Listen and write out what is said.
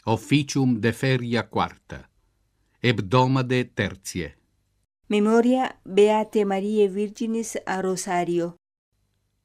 officium de feria quarta, hebdomade tertiae. Memoria Beate Mariae Virginis a Rosario.